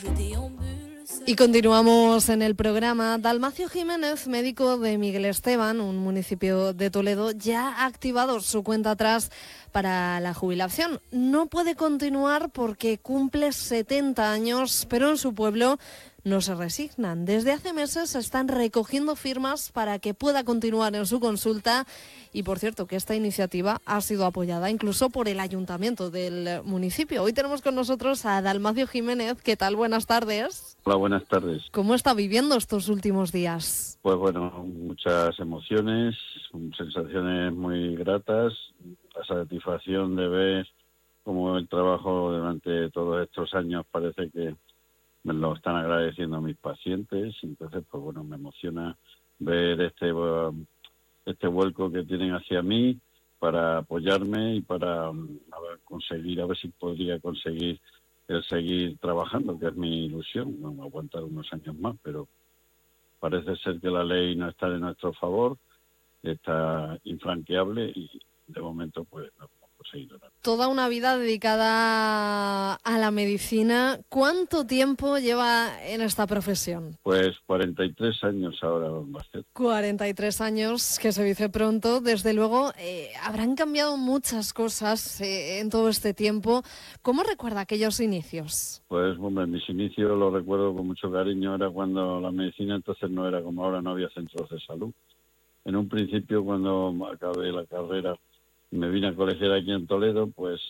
Y continuamos en el programa. Dalmacio Jiménez, médico de Miguel Esteban, un municipio de Toledo, ya ha activado su cuenta atrás para la jubilación. No puede continuar porque cumple 70 años, pero en su pueblo no se resignan. Desde hace meses están recogiendo firmas para que pueda continuar en su consulta y, por cierto, que esta iniciativa ha sido apoyada incluso por el ayuntamiento del municipio. Hoy tenemos con nosotros a Dalmacio Jiménez. ¿Qué tal? Buenas tardes. Hola, buenas tardes. ¿Cómo está viviendo estos últimos días? Pues bueno, muchas emociones, sensaciones muy gratas, la satisfacción de ver cómo el trabajo durante todos estos años parece que me lo están agradeciendo mis pacientes, entonces pues bueno, me emociona ver este vuelco que tienen hacia mí para apoyarme y para conseguir, a ver si podría conseguir el seguir trabajando, que es mi ilusión, bueno, aguantar unos años más, pero parece ser que la ley no está de nuestro favor, está infranqueable y de momento pues no podemos seguir orando. Toda una vida dedicada a la medicina. ¿Cuánto tiempo lleva en esta profesión? Pues 43 años ahora va a ser. 43 años, que se dice pronto. Desde luego, habrán cambiado muchas cosas en todo este tiempo. ¿Cómo recuerda aquellos inicios? Pues, hombre, mis inicios los recuerdo con mucho cariño. Era cuando la medicina entonces no era como ahora, no había centros de salud. En un principio, cuando acabé la carrera, me vine a colegiar aquí en Toledo, pues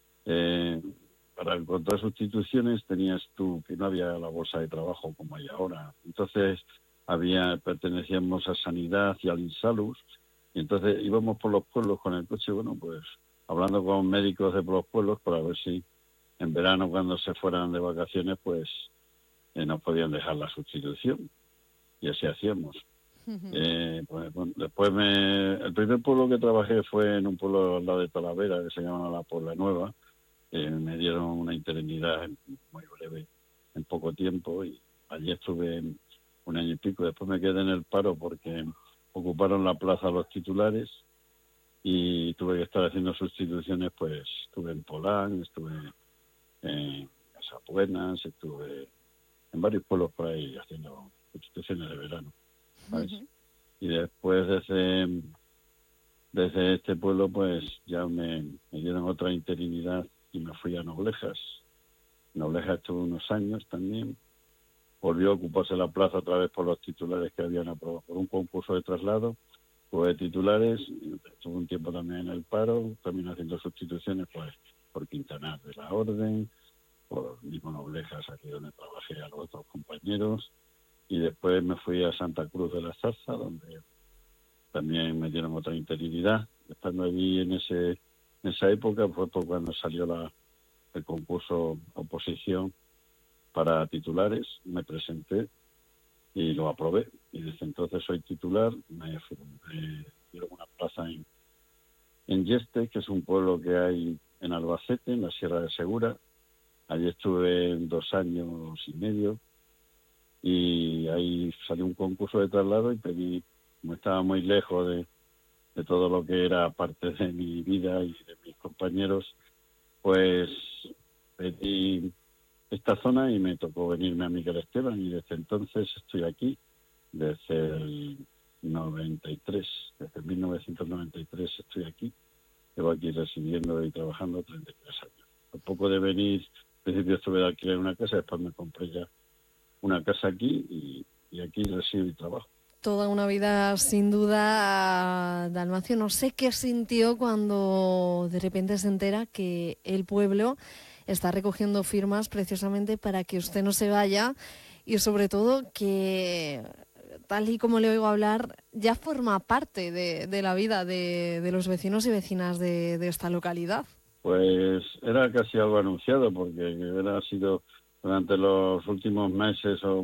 para encontrar sustituciones tenías tú, que no había la bolsa de trabajo como hay ahora. Entonces pertenecíamos a Sanidad y al Insalus, y entonces íbamos por los pueblos con el coche, bueno, pues hablando con médicos de los pueblos para ver si en verano, cuando se fueran de vacaciones, pues nos podían dejar la sustitución, y así hacíamos. Pues, bueno, después el primer pueblo que trabajé fue en un pueblo al lado de Talavera, que se llama La Puebla Nueva. Me dieron una interinidad muy breve, en poco tiempo, y allí estuve un año y pico. Después me quedé en el paro porque ocuparon la plaza los titulares y tuve que estar haciendo sustituciones. Pues estuve en Polán, estuve en Casabuenas, estuve en varios pueblos por ahí haciendo sustituciones de verano, ¿sabes? Y después desde este pueblo pues ya me dieron otra interinidad y me fui a Noblejas. Noblejas estuve unos años también. Volvió a ocuparse la plaza otra vez por los titulares que habían aprobado por un concurso de traslado. Tuve titulares, estuve un tiempo también en el paro, también haciendo sustituciones pues por Quintanar de la Orden, por mismo Noblejas, aquí donde trabajé a los otros compañeros. Y después me fui a Santa Cruz de la Zarza, donde también me dieron otra interinidad. Estando allí en esa época fue por cuando salió el concurso oposición para titulares. Me presenté y lo aprobé. Y desde entonces soy titular. Me dieron una plaza en Yeste, que es un pueblo que hay en Albacete, en la Sierra de Segura. Allí estuve 2 años y medio. Y ahí salió un concurso de traslado y pedí, como estaba muy lejos de todo lo que era parte de mi vida y de mis compañeros, pues pedí esta zona y me tocó venirme a Miguel Esteban, y desde entonces estoy aquí, desde el 93, desde 1993 estoy aquí. Llevo aquí residiendo y trabajando 33 años. A poco de venir, al principio estuve de alquiler en una casa, después me compré ya una casa aquí y aquí resido y trabajo. Toda una vida, sin duda, Dalmacio. No sé qué sintió cuando de repente se entera que el pueblo está recogiendo firmas precisamente para que usted no se vaya, y sobre todo que, tal y como le oigo hablar, ya forma parte de la vida de los vecinos y vecinas de esta localidad. Pues era casi algo anunciado, porque ha sido durante los últimos meses o